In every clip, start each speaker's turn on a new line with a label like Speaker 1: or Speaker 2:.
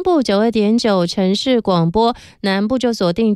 Speaker 1: 部 92.9 城市广播，南部就锁定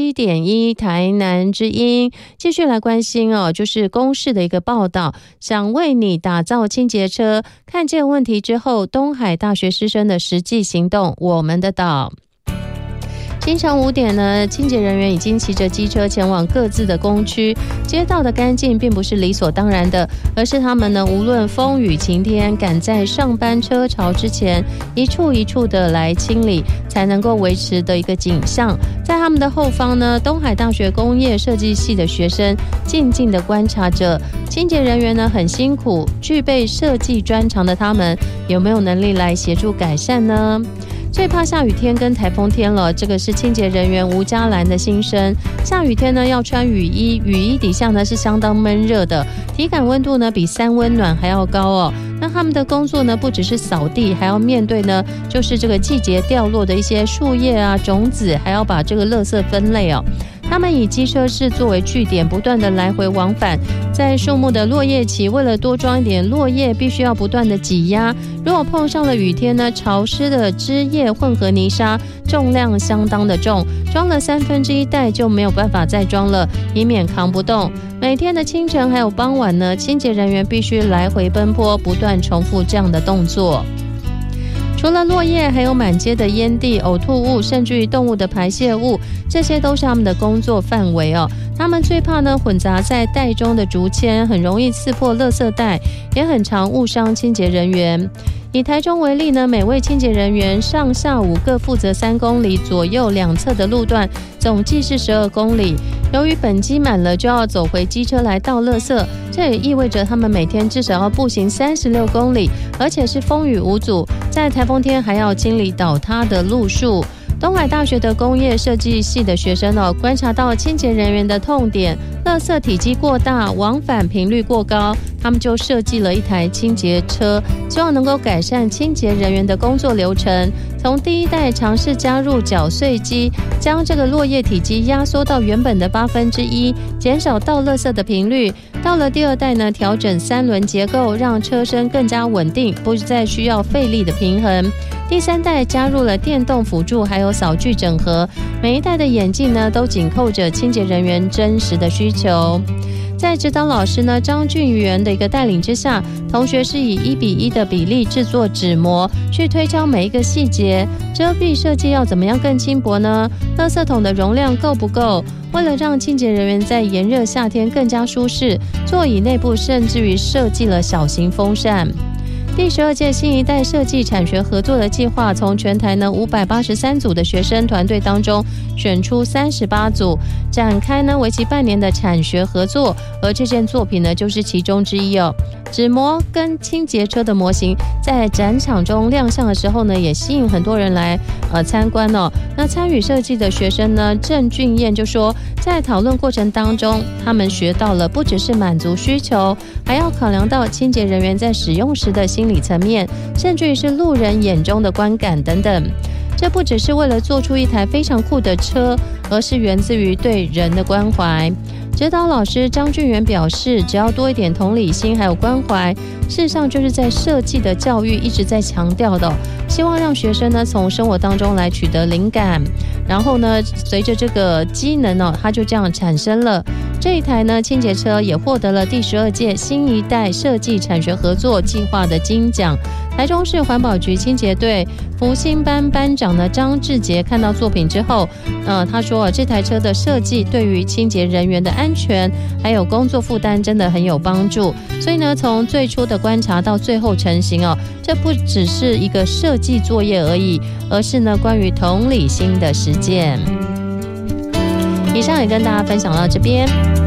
Speaker 1: 97.1 台南之音。继续来关心就是公视的一个报道，想为你打造清洁车，看见问题之后，东海大学师生的实际行动，我们的岛。清晨5点呢，清洁人员已经骑着机车前往各自的工区。街道的干净并不是理所当然的，而是他们呢无论风雨晴天，赶在上班车潮之前，一处一处的来清理，才能够维持的一个景象。在他们的后方呢，东海大学工业设计系的学生静静的观察着清洁人员呢很辛苦，具备设计专长的他们有没有能力来协助改善呢？最怕下雨天跟台风天了，这个是清洁人员吴嘉兰的心声。下雨天呢要穿雨衣，雨衣底下呢是相当闷热的，体感温度呢比3温暖还要高那他们的工作呢不只是扫地，还要面对呢就是这个季节掉落的一些树叶啊、种子，还要把这个垃圾分类他们以机车室作为据点，不断的来回往返。在树木的落叶期，为了多装一点落叶，必须要不断的挤压。如果碰上了雨天呢，潮湿的枝叶混合泥沙，重量相当的重，装了1/3袋就没有办法再装了，以免扛不动。每天的清晨还有傍晚呢，清洁人员必须来回奔波，不断重复这样的动作。除了落叶，还有满街的烟蒂、呕吐物，甚至于动物的排泄物，这些都是他们的工作范围他们最怕呢混杂在袋中的竹签，很容易刺破垃圾袋，也很常误伤清洁人员。以台中为例呢，每位清洁人员上下午各负责3公里左右两侧的路段，总计是12公里。由于本机满了，就要走回机车来倒垃圾，这也意味着他们每天至少要步行36公里，而且是风雨无阻，在台风天还要清理倒塌的路树。东海大学的工业设计系的学生观察到清洁人员的痛点，垃圾体积过大，往返频率过高，他们就设计了一台清洁车，希望能够改善清洁人员的工作流程。从第一代尝试加入搅碎机，将这个落叶体积压缩到原本的1/8，减少倒垃圾的频率。到了第2代呢，调整3轮结构，让车身更加稳定，不再需要费力的平衡。第3代加入了电动辅助，还有扫具整合，每一代的演进呢都紧扣着清洁人员真实的需求。在指导老师呢张俊元的一个带领之下，同学是以1:1的比例制作纸模，去推敲每一个细节。遮蔽设计要怎么样更轻薄呢？垃圾桶的容量够不够？为了让清洁人员在炎热夏天更加舒适，座椅内部甚至于设计了小型风扇。第12届新一代设计产学合作的计划，从全台呢583组的学生团队当中选出38组，展开呢为期半年的产学合作，而这件作品呢就是其中之一纸模跟清洁车的模型在展场中亮相的时候呢，也吸引很多人来参观那参与设计的学生呢，郑俊彦就说，在讨论过程当中，他们学到了不只是满足需求，还要考量到清洁人员在使用时的心理层面，甚至于是路人眼中的观感等等。这不只是为了做出一台非常酷的车，而是源自于对人的关怀。指导老师张俊元表示，只要多一点同理心还有关怀，事实上就是在设计的教育一直在强调的希望让学生呢从生活当中来取得灵感，然后呢随着这个机能它就这样产生了。这一台呢清洁车也获得了第12届新一代设计产学合作计划的金奖。台中市环保局清洁队福星班班长呢张志杰看到作品之后，他说这台车的设计对于清洁人员的安全还有工作负担真的很有帮助，所以呢从最初的观察到最后成型这不只是一个设计作业而已，而是呢关于同理心的实践。以上也跟大家分享到这边。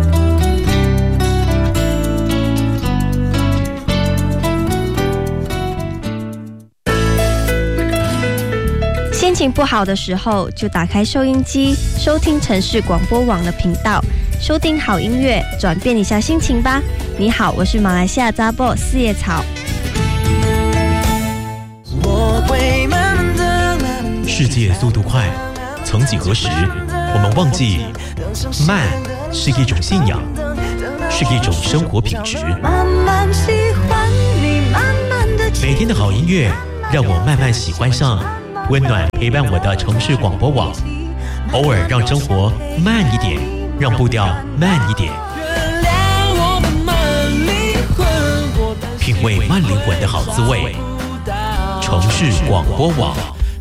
Speaker 2: 心情不好的时候，就打开收音机，收听城市广播网的频道，收听好音乐，转变一下心情吧。你好，我是马来西亚杂播四叶草。
Speaker 3: 世界速度快，曾几何时，我们忘记慢是一种信仰，是一种生活品质。
Speaker 4: 慢慢喜欢你，慢慢的
Speaker 3: 每天的好音乐，让我慢慢喜欢上温暖陪伴我的城市广播网，偶尔让生活慢一点，让步调慢一点，品味慢灵魂的好滋味。城市广播网。